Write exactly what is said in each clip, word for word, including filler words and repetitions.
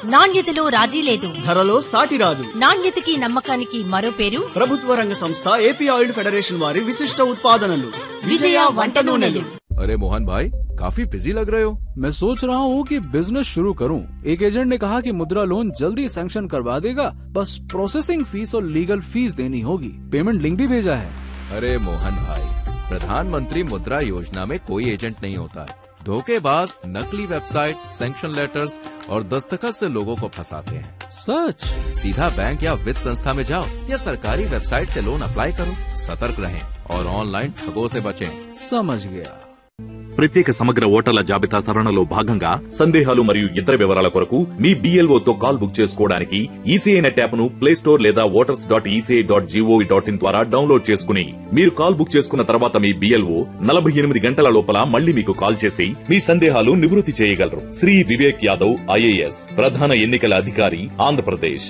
నాణ్యతలో రాజీ లేదు, ధరలో సాటి రాదు. నాణ్యతకి నమ్మకానికి మరో పేరు ప్రభుత్వ రంగ సంస్థ ఏపీ ఆయిల్ ఫెడరేషన్ వారి విశిష్ట ఉత్పాదనలు విజయ వంట నూనెలు. अरे मोहन भाई, काफी बिजी लग रहे हो। मैं सोच रहा हूँ कि बिजनेस शुरू करूँ। एक एजेंट ने कहा कि मुद्रा लोन जल्दी सैंक्शन करवा देगा, बस प्रोसेसिंग फीस और लीगल फीस देनी होगी। पेमेंट लिंक भी भेजा है। अरे मोहन भाई, प्रधानमंत्री मुद्रा योजना में कोई एजेंट नहीं होता है। धोखेबाज नकली वेबसाइट, सैंक्शन लेटर्स और दस्तखत से लोगों को फंसाते हैं। सच? सीधा बैंक या वित्त संस्था में जाओ या सरकारी वेबसाइट से लोन अप्लाई करो। सतर्क रहें और ऑनलाइन ठगों से बचें। समझ गया। ప్రత్యేక సమగ్ర ఓటర్ల జాబితా సవరణలో భాగంగా సందేహాలు మరియు ఇతర వివరాల కొరకు మీ బిఎల్ఓ తో కాల్ బుక్ చేసుకోవడానికి ఈసీఐ నెట్ యాప్ ను ప్లే స్టోర్ లేదా voters dot ECI dot GOV dot in ద్వారా డౌన్లోడ్ చేసుకుని మీరు కాల్ బుక్ చేసుకున్న తర్వాత మీ బిఎల్ఓ నలభై ఎనిమిది గంటల లోపల మళ్లీ మీకు కాల్ చేసి మీ సందేహాలు నివృత్తి చేయగలరు. శ్రీ వివేక్ యాదవ్ ఐఏఎస్, ప్రధాన ఎన్నికల అధికారి, Andhra Pradesh.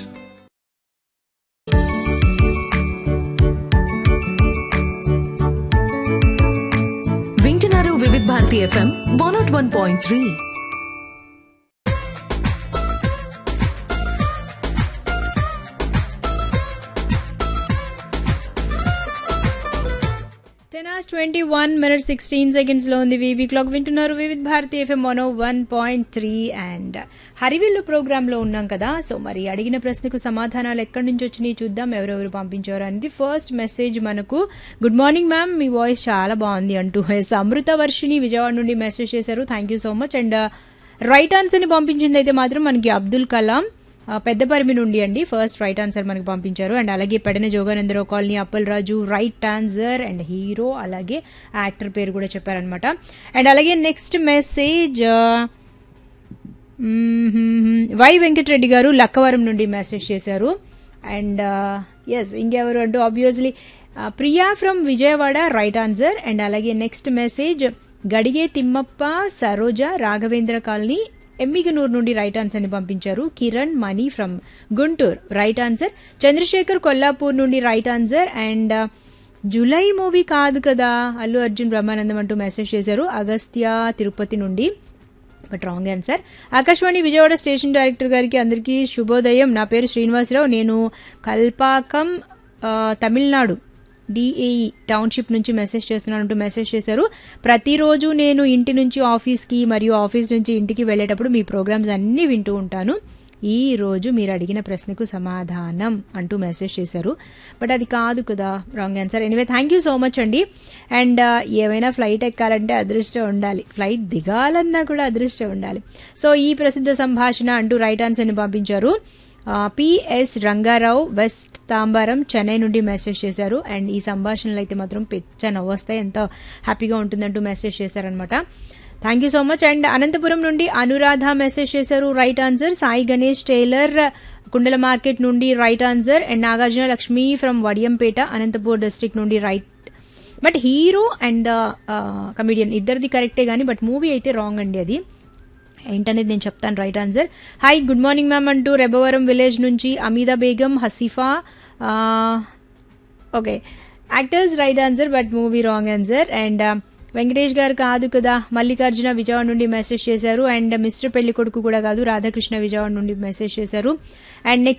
Vividh Bharati FM one not one point three. Ten hours twenty one minutes sixteen seconds లో ఉంది వీబీ క్లాక్. వింటున్నారు Vividh Bharati FM one one point three. And Harivillu programme లో ఉన్నాం కదా. సో మరి అడిగిన ప్రశ్నకు సమాధానాలు ఎక్కడి నుంచి వచ్చినాయి చూద్దాం, ఎవరెవరు పంపించారు అనేది. ఫస్ట్ మెసేజ్ మనకు, గుడ్ మార్నింగ్ మ్యామ్, మీ వాయిస్ చాలా బాగుంది అంటూ ఎస్ అమృత వర్షిని విజయవాడ నుండి మెసేజ్ చేశారు. Thank you so much. And right answer ని పంపించింది అయితే మాత్రం మనకి అబ్దుల్ కలాం పెద్దపరిమి నుండి అండి. ఫస్ట్ రైట్ ఆన్సర్ మనకు పంపించారు. అండ్ అలాగే Pedana Jogananda Rao colony Appal Raju right answer. And hero అలాగే యాక్టర్ పేరు కూడా చెప్పారనమాట. అండ్ అలాగే నెక్స్ట్ మెసేజ్ వై వెంకటరెడ్డి గారు లక్కవరం నుండి మెసేజ్ చేశారు. అండ్ ఎస్ ఇంకెవరు అంటూ obviously Priya from Vijayawada right answer. And అలాగే next message గడిగే Thimmappa Saroja Raghavendra colony Emmiganur నుండి రైట్ ఆన్సర్ ని పంపించారు. Kiran money from Guntur right answer. Chandrasekhar Kollapur నుండి right answer. And July movie కాదు కదా అల్లు అర్జున్ బ్రహ్మానందం అంటూ మెసేజ్ చేశారు. అగస్త్య తిరుపతి నుండి, but wrong answer. Akashvani Vijayawada station director గారికి అందరికీ శుభోదయం. నా పేరు శ్రీనివాసరావు, నేను కల్పాకం తమిళనాడు డిఏఈ టౌన్షిప్ నుంచి మెసేజ్ చేస్తున్నానంటూ మెసేజ్ చేశారు. ప్రతిరోజు నేను ఇంటి నుంచి ఆఫీస్కి మరియు ఆఫీస్ నుంచి ఇంటికి వెళ్లేటప్పుడు మీ ప్రోగ్రామ్స్ అన్నీ వింటూ ఉంటాను. ఈ రోజు మీరు అడిగిన ప్రశ్నకు సమాధానం అంటూ మెసేజ్ చేశారు, బట్ అది కాదు కదా, wrong answer. Anyway thank you so much అండి. అండ్ ఏమైనా ఫ్లైట్ ఎక్కాలంటే అదృష్టం ఉండాలి, ఫ్లైట్ దిగాలన్నా కూడా అదృష్టం ఉండాలి. సో ఈ ప్రసిద్ధ సంభాషణ అంటూ రైట్ ఆన్సర్ని పంపించారు. పిఎస్ రంగారావు వెస్ట్ తాంబారం చెన్నై నుండి మెసేజ్ చేశారు. అండ్ ఈ సంభాషణలు అయితే మాత్రం పిచ్చ నవ్వొస్తాయి, ఎంతో హ్యాపీగా ఉంటుందంటూ మెసేజ్ చేశారనమాట. Thank you so much. And Anantapuram నుండి అనురాధ మెసేజ్ చేశారు right answer. Sai Ganesh tailor కుండల మార్కెట్ నుండి right answer. And Nagarjuna Lakshmi from Vadiyampeta Anantapur district నుండి right. But hero and the comedian ఇద్దరిది కరెక్టే కానీ బట్ మూవీ అయితే రాంగ్ అండి, అది ఏంటనేది నేను చెప్తాను. Right answer. Hi good morning ma'am అంటూ రెబవరం విలేజ్ నుంచి Ameeda Begum హసీఫా. Okay actors right answer but movie wrong answer. And Venkatesh గారు కాదు కదా, మల్లికార్జున విజయవాడ నుండి మెసేజ్ చేశారు. అండ్ మిస్టర్ పెళ్లి కొడుకు కూడా కాదు, రాధాకృష్ణ విజయవాడ నుండి మెసేజ్ చేశారు. And next